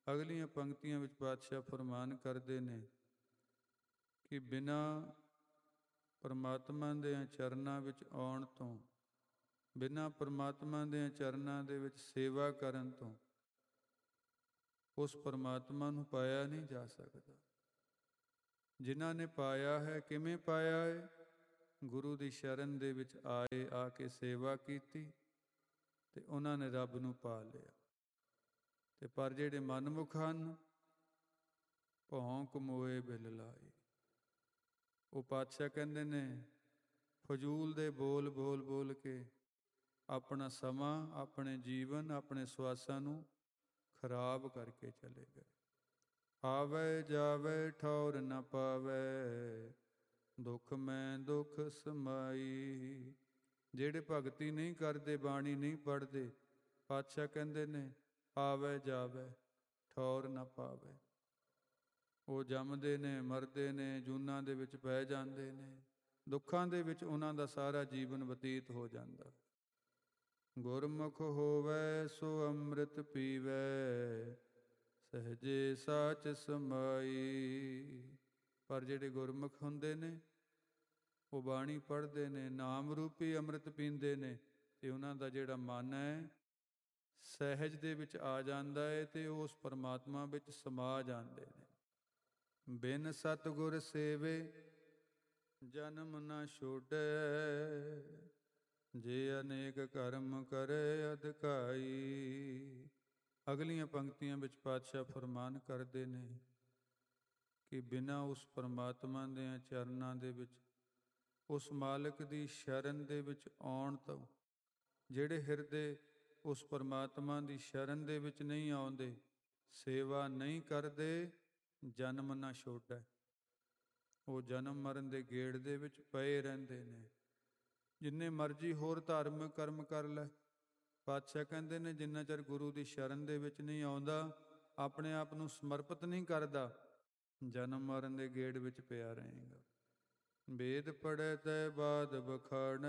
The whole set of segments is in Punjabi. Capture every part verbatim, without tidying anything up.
ਅਗਲੀਆਂ ਪੰਕਤੀਆਂ ਵਿੱਚ ਪਾਤਸ਼ਾਹ ਫਰਮਾਨ ਕਰਦੇ ਨੇ ਕਿ ਬਿਨਾਂ ਪਰਮਾਤਮਾ ਦੇ ਚਰਨਾਂ ਵਿੱਚ ਆਉਣ ਤੋਂ, ਬਿਨਾਂ ਪਰਮਾਤਮਾ ਦੇ ਚਰਨਾਂ ਦੇ ਵਿੱਚ ਸੇਵਾ ਕਰਨ ਤੋਂ ਉਸ ਪਰਮਾਤਮਾ ਨੂੰ ਪਾਇਆ ਨਹੀਂ ਜਾ ਸਕਦਾ। ਜਿਨ੍ਹਾਂ ਨੇ ਪਾਇਆ ਹੈ, ਕਿਵੇਂ ਪਾਇਆ ਹੈ? ਗੁਰੂ ਦੀ ਸ਼ਰਨ ਦੇ ਵਿੱਚ ਆਏ, ਆ ਕੇ ਸੇਵਾ ਕੀਤੀ ਤੇ ਉਹਨਾਂ ਨੇ ਰੱਬ ਨੂੰ ਪਾ ਲਿਆ। ਤੇ ਪਰ ਜਿਹੜੇ ਮਨਮੁਖ ਹਨ, ਭੌਂਕ ਮੋਏ ਬਿਲ ਲਾਏ, ਉਹ ਪਾਤਸ਼ਾਹ ਕਹਿੰਦੇ ਨੇ ਫਜ਼ੂਲ ਦੇ ਬੋਲ ਬੋਲ ਬੋਲ ਕੇ ਆਪਣਾ ਸਮਾਂ, ਆਪਣੇ ਜੀਵਨ, ਆਪਣੇ ਸਵਾਸਾਂ ਨੂੰ ਖਰਾਬ ਕਰਕੇ ਚਲੇ ਗਏ। ਆਵੇ ਜਾਵੇ ਠੌਰ ਨ ਪਾਵੇ, ਦੁੱਖ ਮੈਂ ਦੁੱਖ ਸਮਾਈ। ਜਿਹੜੇ ਭਗਤੀ ਨਹੀਂ ਕਰਦੇ, ਬਾਣੀ ਨਹੀਂ ਪੜ੍ਹਦੇ, ਪਾਤਸ਼ਾਹ ਕਹਿੰਦੇ ਨੇ ਆਵੇ ਜਾਵੇ ਠੌਰ ਨਾ ਪਾਵੇ। ਉਹ ਜੰਮਦੇ ਨੇ, ਮਰਦੇ ਨੇ, ਜੂਨਾਂ ਦੇ ਵਿੱਚ ਪੈ ਜਾਂਦੇ ਨੇ, ਦੁੱਖਾਂ ਦੇ ਵਿੱਚ ਉਹਨਾਂ ਦਾ ਸਾਰਾ ਜੀਵਨ ਬਤੀਤ ਹੋ ਜਾਂਦਾ। ਗੁਰਮੁਖ ਹੋਵੇ ਸੋ ਅੰਮ੍ਰਿਤ ਪੀਵੇ, ਸਹਜੇ ਸਾਚ ਸਮਾਈ। ਪਰ ਜਿਹੜੇ ਗੁਰਮੁਖ ਹੁੰਦੇ ਨੇ, ਉਹ ਬਾਣੀ ਪੜ੍ਹਦੇ ਨੇ, ਨਾਮ ਰੂਪੀ ਅੰਮ੍ਰਿਤ ਪੀਂਦੇ ਨੇ, ਤੇ ਉਹਨਾਂ ਦਾ ਜਿਹੜਾ ਮਨ ਹੈ ਸਹਿਜ ਦੇ ਵਿੱਚ ਆ ਜਾਂਦਾ ਹੈ ਤੇ ਉਹ ਉਸ ਪਰਮਾਤਮਾ ਵਿੱਚ ਸਮਾ ਜਾਂਦੇ ਨੇ। ਬਿਨ ਸਤਿਗੁਰ ਸੇਵੇ ਜਨਮ ਨ ਛੋਡੈ, ਜੇ ਅਨੇਕ ਕਰਮ ਕਰੇ ਅਧਿਕਾਈ। ਅਗਲੀਆਂ ਪੰਕਤੀਆਂ ਵਿੱਚ ਪਾਤਸ਼ਾਹ ਫਰਮਾਨ ਕਰਦੇ ਨੇ ਕਿ ਬਿਨਾਂ ਉਸ ਪਰਮਾਤਮਾ ਦੇ ਚਰਨਾਂ ਦੇ ਵਿੱਚ, ਉਸ ਮਾਲਕ ਦੀ ਸ਼ਰਨ ਦੇ ਵਿੱਚ ਆਉਣ ਤੋਂ, ਜਿਹੜੇ ਹਿਰਦੇ ਉਸ ਪਰਮਾਤਮਾ ਦੀ ਸ਼ਰਨ ਦੇ ਵਿੱਚ ਨਹੀਂ ਆਉਂਦੇ, ਸੇਵਾ ਨਹੀਂ ਕਰਦੇ, ਜਨਮ ਨਾ ਛੋਡੈ, ਉਹ ਜਨਮ ਮਰਨ ਦੇ ਗੇੜ ਦੇ ਵਿੱਚ ਪਏ ਰਹਿੰਦੇ ਨੇ। ਜਿੰਨੇ ਮਰਜ਼ੀ ਹੋਰ ਧਾਰਮਿਕ ਕਰਮ ਕਰ ਲੈ, ਪਾਤਸ਼ਾਹ ਕਹਿੰਦੇ ਨੇ ਜਿੰਨਾ ਚਿਰ ਗੁਰੂ ਦੀ ਸ਼ਰਨ ਦੇ ਵਿੱਚ ਨਹੀਂ ਆਉਂਦਾ, ਆਪਣੇ ਆਪ ਨੂੰ ਸਮਰਪਿਤ ਨਹੀਂ ਕਰਦਾ, ਜਨਮ ਮਰਨ ਦੇ ਗੇੜ ਵਿੱਚ ਪਿਆ ਰਹੇਗਾ। ਵੇਦ ਪੜ੍ਹੈ ਤੈ ਬਾਦ ਬਖਾਣੈ,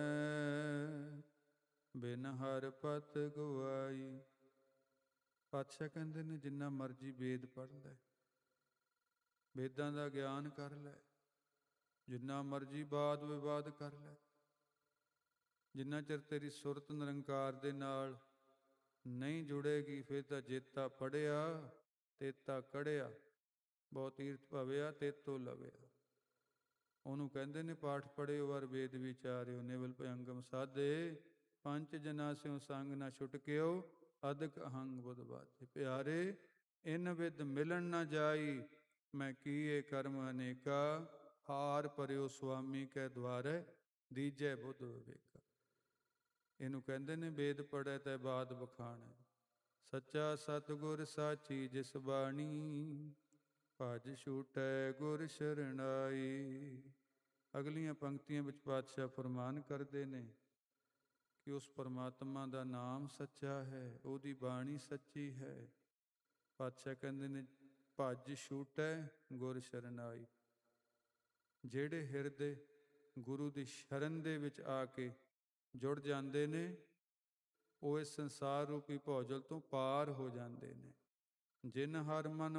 ਬਿਨ ਹਰਿ ਪਤ ਗਵਾਈ। ਪਾਤਸ਼ਾਹ ਕਹਿੰਦੇ ਨੇ ਜਿੰਨਾ ਮਰਜ਼ੀ ਵੇਦ ਪੜ੍ਹ ਲੈ, ਵੇਦਾਂ ਦਾ ਗਿਆਨ ਕਰ ਲੈ, ਜਿੰਨਾ ਮਰਜ਼ੀ ਵਾਦ ਵਿਵਾਦ ਕਰ ਲੈ, ਜਿੰਨਾ ਚਿਰ ਤੇਰੀ ਸੁਰਤ ਨਿਰੰਕਾਰ ਦੇ ਨਾਲ ਨਹੀਂ ਜੁੜੇਗੀ, ਫਿਰ ਤਾਂ ਜੇਤਾ ਪੜ੍ਹਿਆ ਤੇਤਾ ਕੜਿਆ, ਬਹੁ ਤੀਰਥ ਭਵਿਆ ਤੇਤੋ ਲਵਿਆ। ਉਹਨੂੰ ਕਹਿੰਦੇ ਨੇ ਪਾਠ ਪੜ੍ਹਿਓ ਵਰ ਵੇਦ ਵਿਚਾਰਿਓ, ਨਿਵਲ ਭਯੰਗਮ ਸਾਧੇ, ਪੰਜ ਜਨਾ ਸਿਉ ਸੰਗ ਨਾ ਛੁਟਕਿਓ, ਅਦਕ ਅਹੰਗ ਬੁਧ ਬਾਧੇ। ਪਿਆਰੇ ਇਨ ਵਿਦ ਮਿਲਣ ਨਾ ਜਾਈ, ਮੈਂ ਕੀਏ ਕਰਮ ਅਨੇਕਾ, ਹਾਰ ਭਰਿਓ ਸੁਆਮੀ ਕੈ ਦੁਆਰੇ, ਦੀਜੈ ਬੁੱਧ ਵਿਵੇਕਾ। ਇਹਨੂੰ ਕਹਿੰਦੇ ਨੇ ਵੇਦ ਪੜ੍ਹੈ ਤੈ ਬਾਦ ਬਖਾਣੈ, ਸੱਚਾ ਸਤਿਗੁਰ ਸਾਚੀ ਜਿਸ ਬਾਣੀ, ਭਜ ਛੂਟੈ ਗੁਰ ਸ਼ਰਣਾਈ। ਅਗਲੀਆਂ ਪੰਕਤੀਆਂ ਵਿੱਚ ਪਾਤਸ਼ਾਹ ਫਰਮਾਨ ਕਰਦੇ ਨੇ ਕਿ ਉਸ ਪਰਮਾਤਮਾ ਦਾ ਨਾਮ ਸੱਚਾ ਹੈ, ਉਹਦੀ ਬਾਣੀ ਸੱਚੀ ਹੈ। ਪਾਤਸ਼ਾਹ ਕਹਿੰਦੇ ਨੇ ਭਜ ਛੂਟੈ ਗੁਰ ਸ਼ਰਣਾਈ। ਜਿਹੜੇ ਹਿਰਦੇ ਗੁਰੂ ਦੀ ਸ਼ਰਨ ਦੇ ਵਿੱਚ ਆ ਕੇ ਜੁੜ ਜਾਂਦੇ ਨੇ, ਉਹ ਇਸ ਸੰਸਾਰ ਰੂਪੀ ਭੌਜਲ ਤੋਂ ਪਾਰ ਹੋ ਜਾਂਦੇ ਨੇ। ਜਿਨ ਹਰਿ ਮਨ